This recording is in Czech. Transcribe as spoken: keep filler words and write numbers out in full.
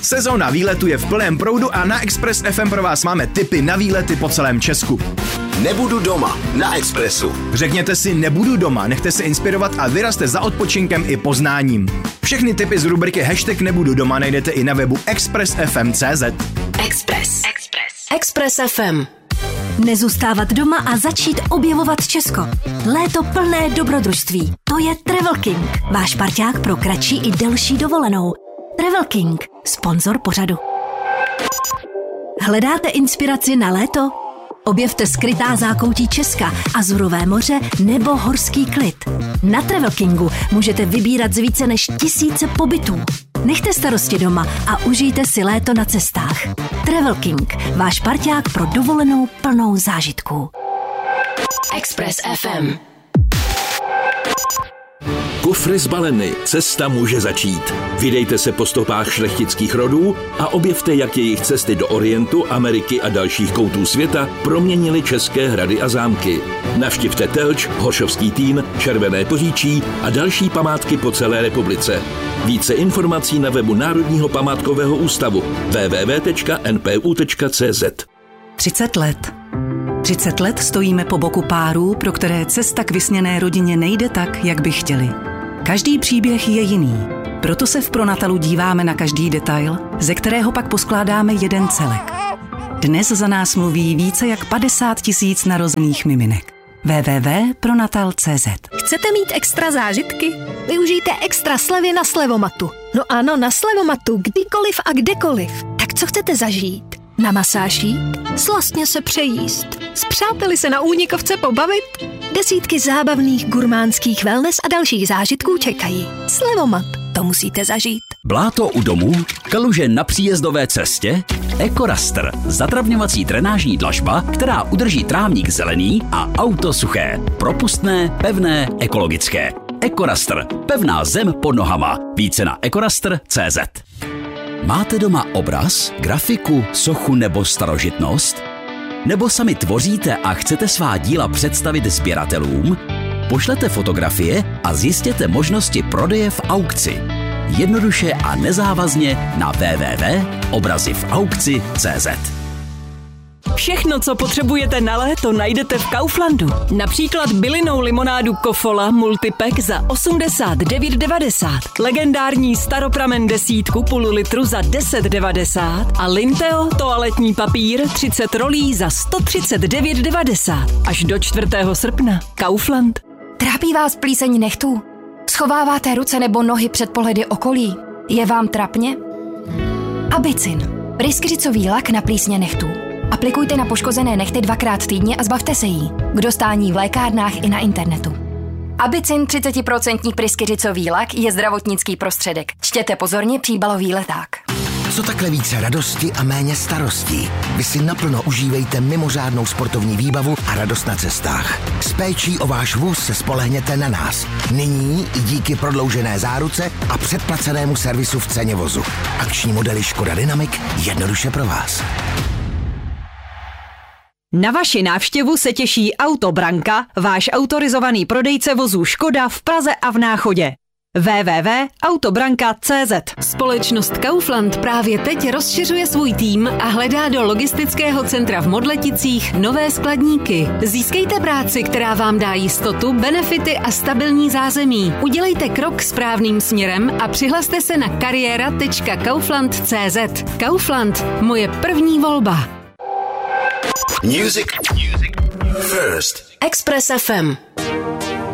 Sezóna výletu je v plném proudu a na Express F M pro vás máme tipy na výlety po celém Česku. Nebudu doma na Expressu. Řekněte si nebudu doma, nechte se inspirovat a vyrazte za odpočinkem i poznáním. Všechny tipy z rubriky Hashtag nebudu doma najdete i na webu express f m tečka c z. Express. Express. Express F M. Nezůstávat doma a začít objevovat Česko. Léto plné dobrodružství. To je Travel King. Váš parťák pro kratší i delší dovolenou. Travel King. Sponzor pořadu. Hledáte inspiraci na léto? Objevte skrytá zákoutí Česka, Azurové moře nebo horský klid. Na Travel Kingu můžete vybírat z více než tisíce pobytů. Nechte starosti doma a užijte si léto na cestách. Travel King, váš parťák pro dovolenou plnou zážitků. Express F M. Kufry zbaleny, cesta může začít. Vydejte se po stopách šlechtických rodů a objevte, jak jejich cesty do Orientu, Ameriky a dalších koutů světa proměnily české hrady a zámky. Navštivte Telč, Hošovský Týn, Červené Poříčí a další památky po celé republice. Více informací na webu Národního památkového ústavu w w w tečka n p u tečka c z. třicet let. třicet let stojíme po boku párů, pro které cesta k vysněné rodině nejde tak, jak by chtěli. Každý příběh je jiný, proto se v Pronatalu díváme na každý detail, ze kterého pak poskládáme jeden celek. Dnes za nás mluví více jak padesát tisíc narozených miminek. w w w tečka pronatal tečka c z. Chcete mít extra zážitky? Využijte extra slevy na Slevomatu. No ano, na Slevomatu, kdykoliv a kdekoliv. Tak co chcete zažít? Na masáž jít? Slastně se přejíst? S přáteli se na Únikovce pobavit? Desítky zábavných gurmánských wellness a dalších zážitků čekají. Slevomat, to musíte zažít. Bláto u domu, kaluže na příjezdové cestě, EcoRaster, zatravňovací drenážní dlažba, která udrží trávník zelený a auto suché. Propustné, pevné, ekologické. EcoRaster, pevná zem pod nohama. Více na ecoraster tečka c z. Máte doma obraz, grafiku, sochu nebo starožitnost? Nebo sami tvoříte a chcete svá díla představit sběratelům? Pošlete fotografie a zjistěte možnosti prodeje v aukci. Jednoduše a nezávazně na w w w tečka obrazy v aukci tečka c z. Všechno, co potřebujete na léto, najdete v Kauflandu. Například bylinnou limonádu Kofola Multipack za osmdesát devět devadesát, legendární staropramen desítku půl litru za deset devadesát a Linteo toaletní papír třicet rolí za sto třicet devět devadesát. Až do čtvrtého srpna. Kaufland. Trápí vás plíseň nechtů? Schováváte ruce nebo nohy před pohledy okolí? Je vám trapně? Abicin. Pryskyřicový lak na plísně nechtů. Aplikujte na poškozené nehty dvakrát týdně a zbavte se jí. K dostání v lékárnách i na internetu. Abicin třicet procent pryskyřicový lak je zdravotnický prostředek. Čtěte pozorně příbalový leták. Co takhle více radosti a méně starostí? Vy si naplno užívejte mimořádnou sportovní výbavu a radost na cestách. S péčí o váš vůz se spolehněte na nás. Nyní i díky prodloužené záruce a předplacenému servisu v ceně vozu. Akční modely Škoda Dynamic jednoduše pro vás. Na vaši návštěvu se těší Auto Branka, váš autorizovaný prodejce vozů Škoda v Praze a v Náchodě. w w w tečka autobranka tečka c z. Společnost Kaufland právě teď rozšiřuje svůj tým a hledá do logistického centra v Modleticích nové skladníky. Získejte práci, která vám dá jistotu, benefity a stabilní zázemí. Udělejte krok správným směrem a přihlaste se na kariéra tečka kaufland tečka c z. Kaufland, moje první volba. Music. Music. First. Express F M.